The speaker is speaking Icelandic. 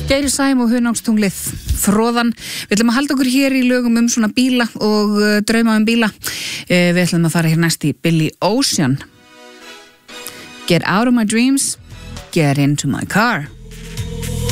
Geiri Sæm og Hunangstunglið Froðan. Við ætlum að halda okkur hér í lögum svona bíla og drauma bíla. Við ætlum að fara hér næst í Billy Ocean. Get out of my dreams, get into my car.